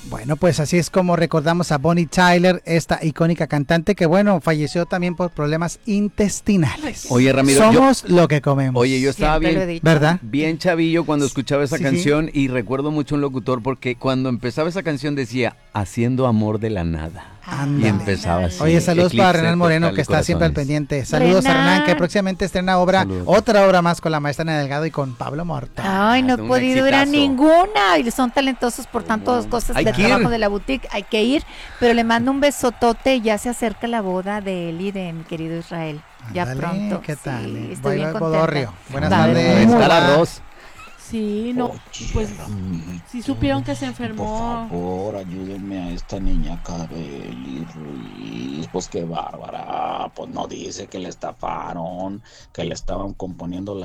Bueno, pues así es como recordamos a Bonnie Tyler, esta icónica cantante que, bueno, falleció también por problemas intestinales. Oye, Ramiro, somos lo que comemos. Oye, yo estaba bien, ¿verdad? Bien chavillo cuando escuchaba esa canción sí. Y recuerdo mucho un locutor porque cuando empezaba esa canción decía, haciendo amor de la nada. Y empezaba así. Oye, saludos para Renan Moreno, que está siempre al pendiente. Saludos a Renan, que próximamente estrena otra obra más con la maestra Ana Delgado y con Pablo Morta. Ay, no he podido ir a ninguna. Y son talentosos por tantas cosas de trabajo de la boutique. Hay que ir, pero le mando un besotote. Ya se acerca la boda de él y de mi querido Israel. Ya pronto. ¿Qué tal? Sí, estoy bien contenta. Bodorrio. Buenas tardes. Está la arroz. Sí, no, pues sí supieron que se enfermó. Por favor, ayúdenme a esta niña Kareli Ruiz, pues qué bárbara, pues no dice que le estafaron, que le estaban componiendo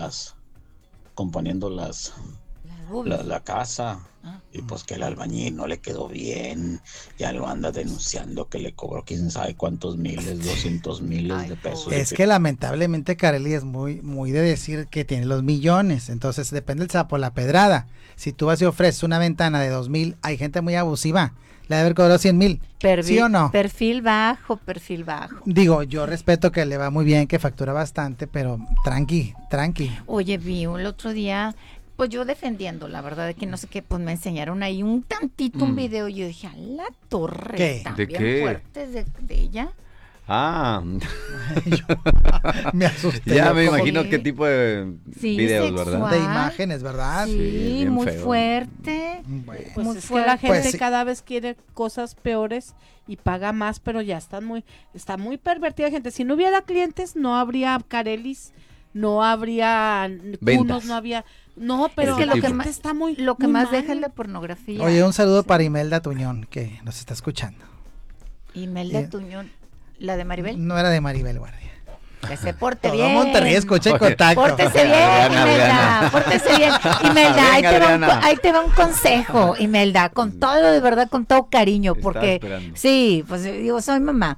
la casa, y pues que el albañil no le quedó bien, ya lo anda denunciando, que le cobró quién sabe cuántos miles, 200 miles de pesos. Es que lamentablemente Kareli es muy de decir que tiene los millones, entonces depende el sapo, la pedrada. Si tú vas y ofreces una ventana de 2,000, hay gente muy abusiva, le debe haber cobrado 100,000, ¿sí o no? Perfil bajo. Digo, yo respeto que le va muy bien, que factura bastante, pero tranqui. Oye, vi el otro día, pues yo defendiendo, la verdad, de que no sé qué, pues me enseñaron ahí un video, y yo dije, a la torre, ¿qué? ¿Están ¿De bien qué? fuertes de ella? Me asusté. Ya me imagino qué tipo de videos, sexual, ¿verdad? De imágenes, ¿verdad? Sí, muy feo. fuerte. Bueno. Pues muy es que la gente Pues sí. cada vez quiere cosas peores y paga más, pero ya está muy pervertida gente. Si no hubiera clientes, no habría Karelis, no habría Kunos, no había. No, pero es que la lo que gente más, está muy lo que muy más mal. deja es la pornografía. Oye, un saludo para Imelda Tuñón, que nos está escuchando. Imelda Tuñón, la de Maribel. No era de Maribel Guardia. Que se porte Todo bien. Monterrey escucha y contacto. Pórtese bien, Imelda. Pórtese bien. Imelda, ahí te va un consejo, Imelda, con todo, de verdad, con todo cariño, porque sí, pues digo, soy mamá.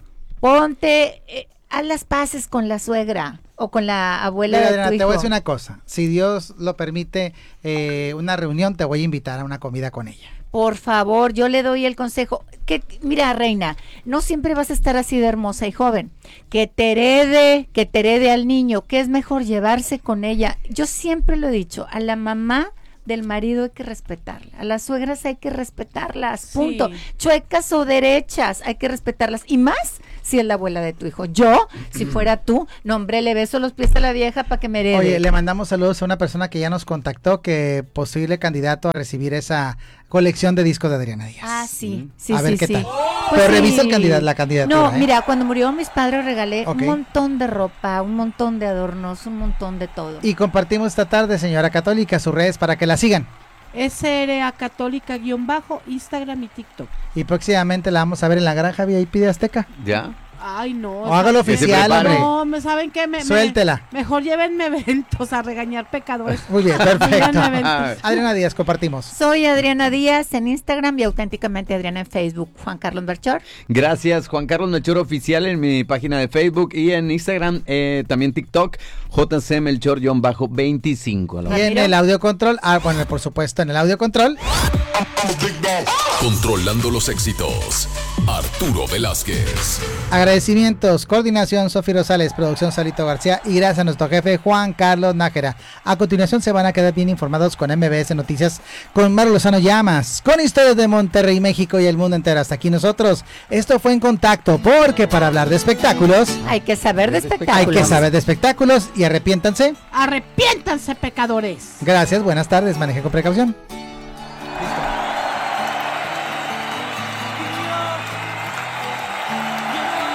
Ponte, haz las paces con la suegra o con la abuela. Mira, de tu Adriana, hijo. te voy a decir una cosa. Si Dios lo permite, una reunión, te voy a invitar a una comida con ella. Por favor, yo le doy el consejo. Que, mira, reina, no siempre vas a estar así de hermosa y joven. Que te herede al niño, que es mejor llevarse con ella. Yo siempre lo he dicho, a la mamá del marido hay que respetarla, a las suegras hay que respetarlas, punto. Sí. Chuecas o derechas, hay que respetarlas, y más si es la abuela de tu hijo. Yo, si fuera tú, no, hombre, le beso los pies a la vieja para que me herede. Oye, le mandamos saludos a una persona que ya nos contactó, que posible candidato a recibir esa colección de discos de Adriana Díaz. Ah, sí. A ver qué tal. Pues Pero sí. revisa la candidatura. No, mira, cuando murieron mis padres regalé Ok. un montón de ropa, un montón de adornos, un montón de todo. Y compartimos esta tarde, señora Católica, sus redes para que la sigan. SRA Católica _ Instagram y TikTok. Y próximamente la vamos a ver en la granja VIP de Azteca. ¿Ya? Ay, no. O hágalo que se oficial, prepare. hombre. No, ¿me saben qué? Suéltela. Mejor llévenme eventos a regañar pecadores. Muy bien, perfecto. Llévenme eventos. Adriana Díaz, compartimos. Soy Adriana Díaz en Instagram y auténticamente Adriana en Facebook. Juan Carlos Melchor. Gracias, Juan Carlos Melchor Oficial en mi página de Facebook y en Instagram, también TikTok, JC Melchor-25. Y en el audio control, bueno, por supuesto, en el audio control. Controlando los éxitos, Arturo Velázquez. Agradecimientos, coordinación Sofía Rosales, producción Salito García y gracias a nuestro jefe Juan Carlos Nájera. A continuación se van a quedar bien informados con MBS Noticias, con Mario Lozano Llamas, con historias de Monterrey, México y el mundo entero. Hasta aquí nosotros. Esto fue En Contacto, porque para hablar de espectáculos hay que saber de espectáculos. Hay que saber de espectáculos y arrepiéntanse. Arrepiéntanse, pecadores. Gracias, buenas tardes, maneje con precaución.